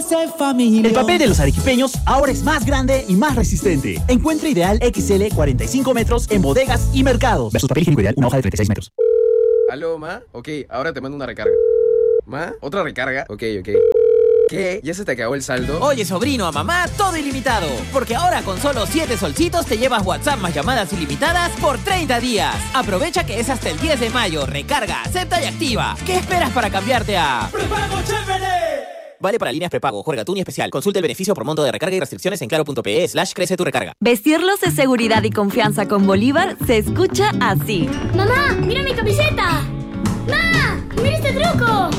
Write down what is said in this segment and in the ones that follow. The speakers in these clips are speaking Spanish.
hace familia. El papel de los arequipeños ahora es más grande y más resistente. Encuentra Ideal XL 45 metros en bodegas y mercados. Versus papel higiénico Ideal, una hoja de 36 metros. Aló, ma. Ok, ahora te mando una recarga. Ma, ¿otra recarga? Ok. ¿Qué? ¿Ya se te acabó el saldo? Oye, sobrino, a mamá, todo ilimitado. Porque ahora con solo 7 solcitos te llevas WhatsApp más llamadas ilimitadas por 30 días. Aprovecha que es hasta el 10 de mayo. Recarga, acepta y activa. ¿Qué esperas para cambiarte a ¡Prepago chévere! Vale para líneas prepago, Jorga Tuni especial. Consulta el beneficio por monto de recarga y restricciones en claro.pe/crece tu recarga. Vestirlos de seguridad y confianza con Bolívar se escucha así. ¡Mamá, mira mi camiseta! ¡Ma! ¡Mira este truco!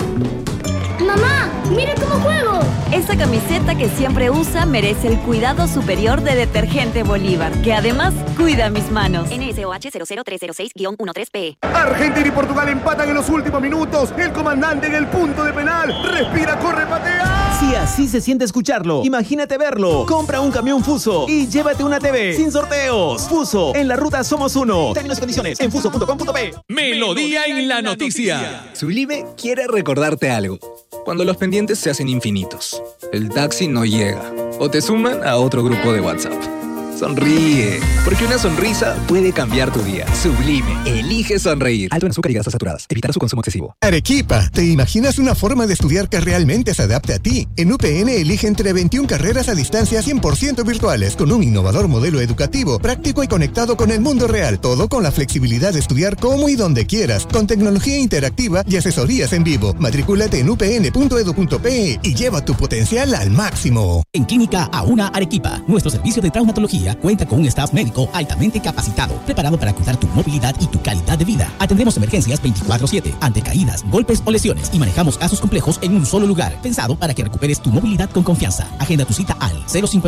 ¡Mamá, mira cómo juego! Esa camiseta que siempre usa merece el cuidado superior de Detergente Bolívar, que además cuida mis manos. NSOH 00306-13P. Argentina y Portugal empatan en los últimos minutos. El comandante en el punto de penal. Respira, corre, patea. Si así se siente escucharlo, imagínate verlo. Compra un camión Fuso y llévate una TV sin sorteos. Fuso, en la ruta somos uno. Términos y condiciones en fuso.com.pe. Melodía en la noticia. Sublime quiere recordarte algo. Cuando los pendientes se hacen infinitos, el taxi no llega o te suman a otro grupo de WhatsApp. Sonríe, porque una sonrisa puede cambiar tu día. Sublime, elige sonreír. Alto en azúcar y grasas saturadas. Evitar su consumo excesivo. Arequipa, ¿te imaginas una forma de estudiar que realmente se adapte a ti? En UPN elige entre 21 carreras a distancia 100% virtuales, con un innovador modelo educativo, práctico y conectado con el mundo real. Todo con la flexibilidad de estudiar como y donde quieras, con tecnología interactiva y asesorías en vivo. Matricúlate en upn.edu.pe y lleva tu potencial al máximo. En Clínica A1 Arequipa, nuestro servicio de traumatología cuenta con un staff médico altamente capacitado, preparado para cuidar tu movilidad y tu calidad de vida. Atendemos emergencias 24/7, ante caídas, golpes o lesiones, y manejamos casos complejos en un solo lugar, pensado para que recuperes tu movilidad con confianza. Agenda tu cita al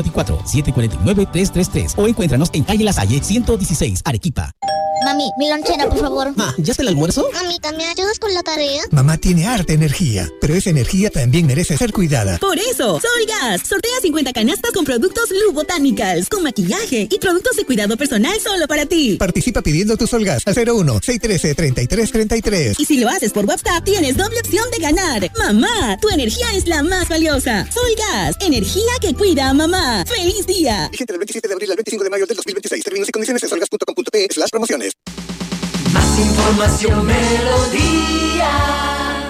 054-749-333 o encuéntranos en calle La Salle 116, Arequipa. Mami, mi lonchera, por favor. Ma, ¿ya está el almuerzo? Mamita, ¿me ayudas con la tarea? Mamá tiene harta energía, pero esa energía también merece ser cuidada. Por eso, Solgas sortea 50 canastas con productos Lu Botanicals, con maquillaje y productos de cuidado personal solo para ti. Participa pidiendo tu Solgas al 01-613-3333. Y si lo haces por WhatsApp, tienes doble opción de ganar. Mamá, tu energía es la más valiosa. Solgas, energía que cuida a mamá. ¡Feliz día! Vigente del 27 de abril al 25 de mayo del 2026. Términos y condiciones en solgas.com.pe/promociones. Más información, Melodía.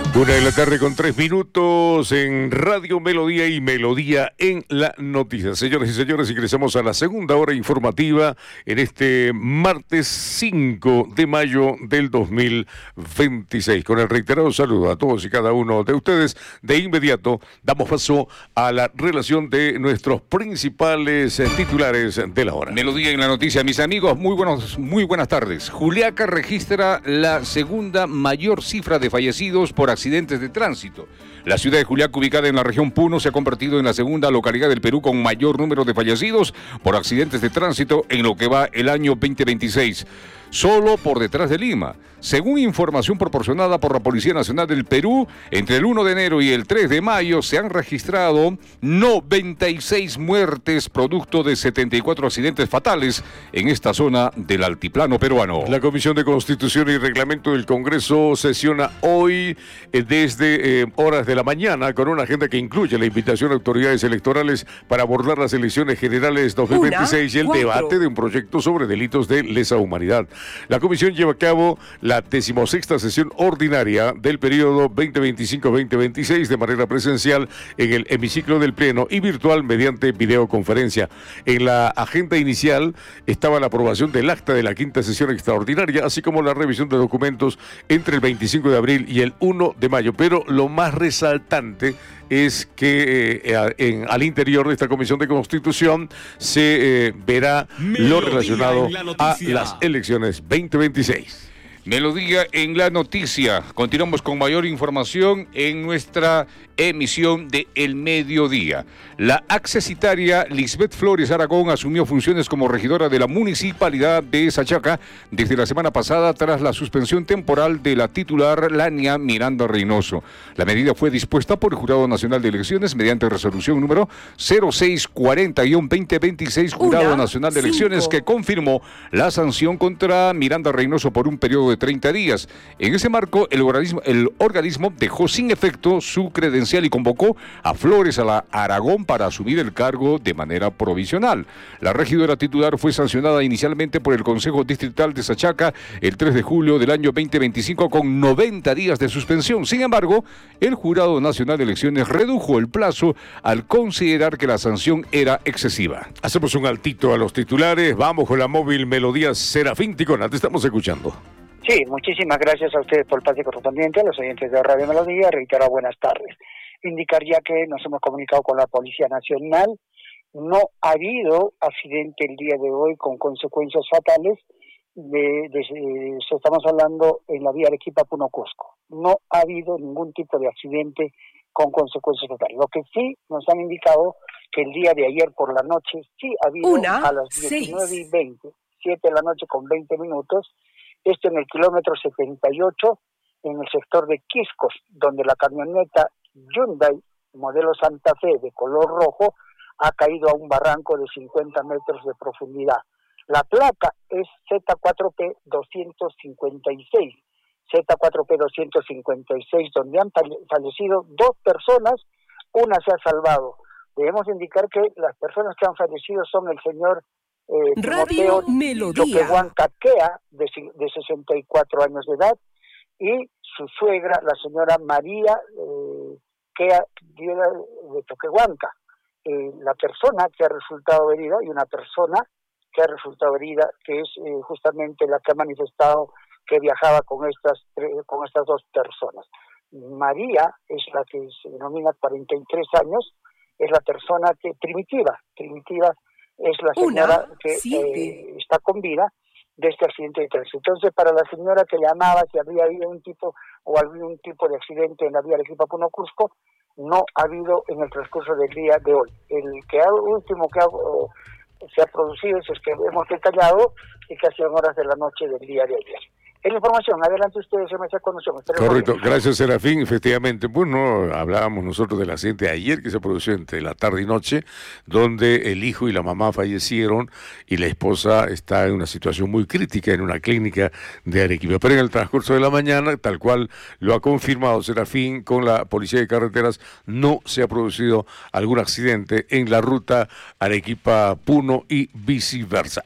1:03 en Radio Melodía y Melodía en la Noticia. Señoras y señores, ingresamos a la segunda hora informativa en este martes 5 de mayo del 2026. Con el reiterado saludo a todos y cada uno de ustedes, de inmediato damos paso a la relación de nuestros principales titulares de la hora. Melodía en la Noticia, mis amigos, muy buenas tardes. Juliaca registra la segunda mayor cifra de fallecidos por accidentes de tránsito. La ciudad de Juliaca, ubicada en la región Puno, se ha convertido en la segunda localidad del Perú con mayor número de fallecidos por accidentes de tránsito en lo que va el año 2026. Solo por detrás de Lima. Según información proporcionada por la Policía Nacional del Perú, entre el 1 de enero y el 3 de mayo se han registrado 96 muertes producto de 74 accidentes fatales en esta zona del altiplano peruano. La Comisión de Constitución y Reglamento del Congreso sesiona hoy desde horas de la mañana con una agenda que incluye la invitación a autoridades electorales para abordar las elecciones generales 2026 y el debate de un proyecto sobre delitos de lesa humanidad. La comisión lleva a cabo la 16ª sesión ordinaria del periodo 2025-2026 de manera presencial en el hemiciclo del Pleno y virtual mediante videoconferencia. En la agenda inicial estaba la aprobación del acta de la 5ª sesión extraordinaria, así como la revisión de documentos entre el 25 de abril y el 1 de mayo. Pero lo más resaltante es que al interior de esta Comisión de Constitución se verá lo relacionado a las elecciones 2026. Melodía en la Noticia. Continuamos con mayor información en nuestra emisión de El Mediodía. La accesitaria Lisbeth Flores Aragón asumió funciones como regidora de la Municipalidad de Sachaca desde la semana pasada tras la suspensión temporal de la titular Lania Miranda Reynoso. La medida fue dispuesta por el Jurado Nacional de Elecciones mediante resolución número 0640-2026, Jurado Nacional de Elecciones, que confirmó la sanción contra Miranda Reynoso por un periodo de de 30 días. En ese marco, el organismo dejó sin efecto su credencial y convocó a Flores Aragón para asumir el cargo de manera provisional. La regidora titular fue sancionada inicialmente por el Consejo Distrital de Sachaca el 3 de julio del año 2025 con 90 días de suspensión. Sin embargo, el Jurado Nacional de Elecciones redujo el plazo al considerar que la sanción era excesiva. Hacemos un altito a los titulares. Vamos con la móvil Melodía Serafín Ticona. Te estamos escuchando. Sí, muchísimas gracias a ustedes por el pase correspondiente, a los oyentes de Radio Melodía. Reiterar buenas tardes. Indicar ya que nos hemos comunicado con la Policía Nacional. No ha habido accidente el día de hoy con consecuencias fatales. Estamos hablando en la vía Arequipa-Puno Cusco. No ha habido ningún tipo de accidente con consecuencias fatales. Lo que sí nos han indicado que el día de ayer por la noche sí ha habido a las 19:20, 7 de la noche con 20 minutos, esto en el kilómetro 78, en el sector de Quiscos, donde la camioneta Hyundai modelo Santa Fe de color rojo ha caído a un barranco de 50 metros de profundidad. La placa es Z4P 256, Z4P 256, donde han fallecido 2 personas, una se ha salvado. Debemos indicar que las personas que han fallecido son el señor Radio Melodía Toquehuanca Kea, de 64 años de edad, y su suegra, la señora María Kea de Toquehuanca. La persona que ha resultado herida, y una persona que ha resultado herida, que es justamente la que ha manifestado que viajaba con estas 2 personas. María es la que se denomina 43 años, es la persona que primitiva es la señora que está con vida de este accidente de tránsito. Entonces, para la señora que llamaba que había habido algún tipo de accidente en la vía Arequipa-Puno Cusco, no ha habido en el transcurso del día de hoy. El último que se ha producido es el que hemos detallado y que ha sido en horas de la noche del día de ayer. Es la información. Adelante ustedes, se me hace conocimiento. Correcto, gracias Serafín. Efectivamente, bueno, hablábamos nosotros del accidente ayer que se produjo entre la tarde y noche, donde el hijo y la mamá fallecieron y la esposa está en una situación muy crítica en una clínica de Arequipa. Pero en el transcurso de la mañana, tal cual lo ha confirmado Serafín con la Policía de Carreteras, no se ha producido algún accidente en la ruta Arequipa-Puno y viceversa.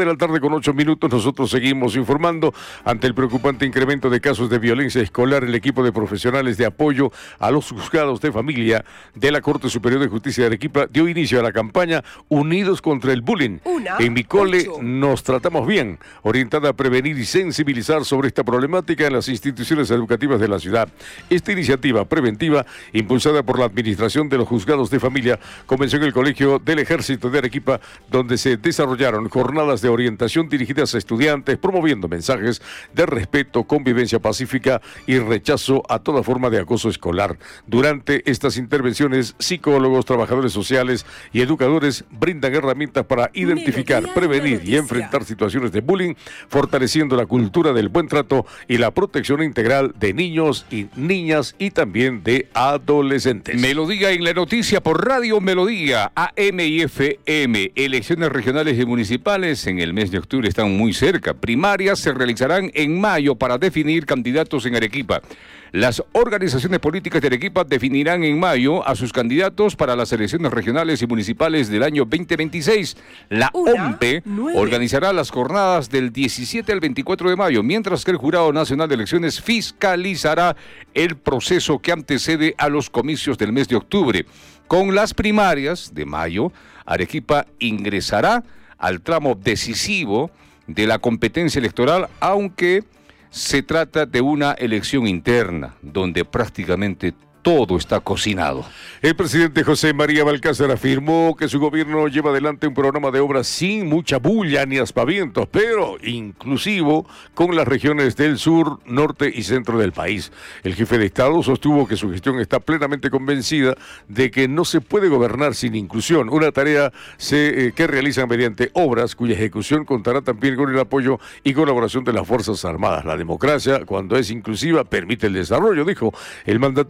1:08 p.m, nosotros seguimos informando ante el preocupante incremento de casos de violencia escolar. El equipo de profesionales de apoyo a los juzgados de familia de la Corte Superior de Justicia de Arequipa dio inicio a la campaña Unidos contra el Bullying. En mi cole nos tratamos bien, orientada a prevenir y sensibilizar sobre esta problemática en las instituciones educativas de la ciudad. Esta iniciativa preventiva, impulsada por la Administración de los Juzgados de Familia, comenzó en el Colegio del Ejército de Arequipa, donde se desarrollaron jornadas de orientación dirigidas a estudiantes, promoviendo mensajes de respeto, convivencia pacífica y rechazo a toda forma de acoso escolar. Durante estas intervenciones, psicólogos, trabajadores sociales y educadores brindan herramientas para identificar, prevenir y enfrentar situaciones de bullying, fortaleciendo la cultura del buen trato y la protección integral de niños y niñas y también de adolescentes. Melodía en la noticia por Radio Melodía, AM y FM. Elecciones regionales y municipales en el mes de octubre están muy cerca. Primarias se realizarán en mayo para definir candidatos en Arequipa. Las organizaciones políticas de Arequipa definirán en mayo a sus candidatos para las elecciones regionales y municipales del año 2026. La OMPE organizará las jornadas del 17 al 24 de mayo, mientras que el Jurado Nacional de Elecciones fiscalizará el proceso que antecede a los comicios del mes de octubre. Con las primarias de mayo, Arequipa ingresará al tramo decisivo de la competencia electoral, aunque se trata de una elección interna, donde prácticamente todo está cocinado. El presidente José María Balcázar afirmó que su gobierno lleva adelante un programa de obras sin mucha bulla ni aspavientos, pero inclusivo con las regiones del sur, norte y centro del país. El jefe de Estado sostuvo que su gestión está plenamente convencida de que no se puede gobernar sin inclusión, una tarea que realizan mediante obras cuya ejecución contará también con el apoyo y colaboración de las Fuerzas Armadas. La democracia, cuando es inclusiva, permite el desarrollo, dijo el mandatario,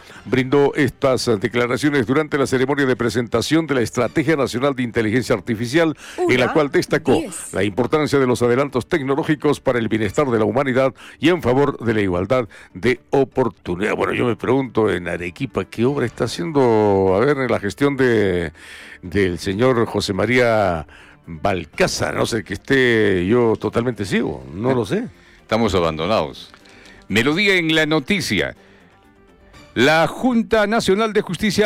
brindó estas declaraciones durante la ceremonia de presentación de la Estrategia Nacional de Inteligencia Artificial, en la cual destacó la importancia de los adelantos tecnológicos para el bienestar de la humanidad y en favor de la igualdad de oportunidad. Bueno, yo me pregunto en Arequipa, ¿qué obra está haciendo, a ver, en la gestión del señor José María Balcázar? No sé, que esté yo totalmente ciego, no lo sé. Estamos abandonados. Melodía en la noticia. La Junta Nacional de Justicia